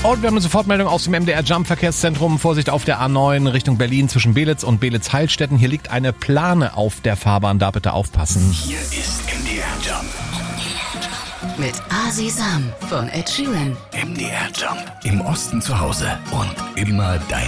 Und wir haben eine Sofortmeldung aus dem MDR Jump Verkehrszentrum. Vorsicht auf der A9 Richtung Berlin zwischen Belitz und Belitz-Heilstätten. Hier liegt eine Plane auf der Fahrbahn, da bitte aufpassen. Hier ist MDR Jump. Mit Asisam von Ed Sheeran. MDR Jump. Im Osten zu Hause und immer dein